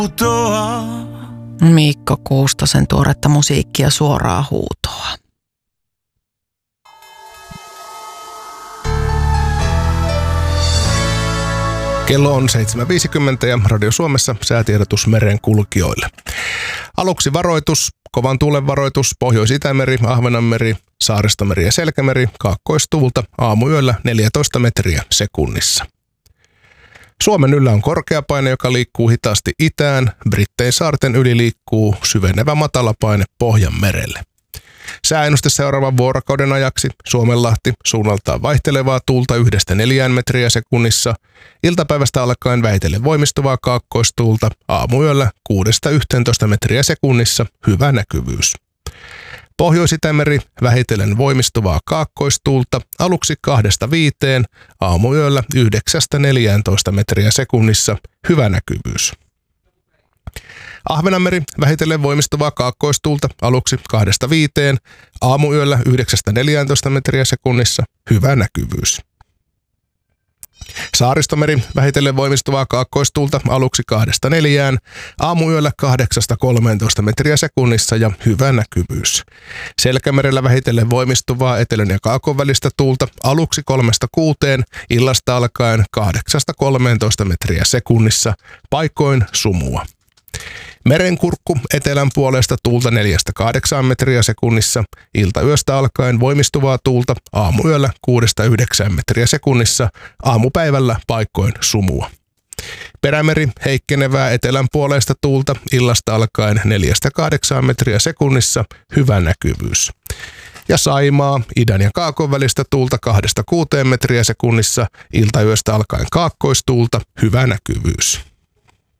Mikko Kuustosen tuoretta musiikkia suoraa huutoa. Kello on 7.50 ja Radio Suomessa säätiedotus merenkulkijoille. Aluksi varoitus, kovan tuulen varoitus, Pohjois-Itämeri, Ahvenanmeri, Saaristomeri ja Selkämeri, kaakkoistuulta, aamuyöllä 14 metriä sekunnissa. Suomen yllä on korkeapaine, joka liikkuu hitaasti itään, Brittein saarten yli liikkuu syvenevä matalapaine Pohjanmerelle. Sääennuste seuraavan vuorokauden ajaksi: Suomenlahti, suunnaltaan vaihtelevaa tuulta 1–4 metriä sekunnissa, iltapäivästä alkaen vähitellen voimistuvaa kaakkoistuulta, aamuyöllä 6–11 metriä sekunnissa, hyvä näkyvyys. Pohjois-Itämeri, vähitellen voimistuvaa kaakkoistuulta, aluksi 2–5, aamuyöllä 9–14 metriä sekunnissa, hyvä näkyvyys. Ahvenanmeri, vähitellen voimistuvaa kaakkoistuulta, aluksi 2–5, aamuyöllä 9–14 metriä sekunnissa, hyvä näkyvyys. Saaristomeri, vähitellen voimistuvaa kaakkoistuulta, aluksi 2–4, aamuyöllä 8–13 metriä sekunnissa ja hyvä näkyvyys. Selkämerellä vähitellen voimistuvaa etelän ja kaakon välistä tuulta, aluksi 3–6, illasta alkaen 8–13 metriä sekunnissa, paikoin sumua. Merenkurkku, etelän puolesta tuulta 4–8 metriä sekunnissa, iltayöstä alkaen voimistuvaa tuulta, aamuyöllä 6–9 metriä sekunnissa, aamupäivällä paikoin sumua. Perämeri, heikkenevää etelän puolesta tuulta, illasta alkaen 4–8 metriä sekunnissa, hyvä näkyvyys. Ja Saimaa, idän ja kaakon välistä tuulta 2–6 metriä sekunnissa, iltayöstä alkaen kaakkoistuulta, hyvä näkyvyys.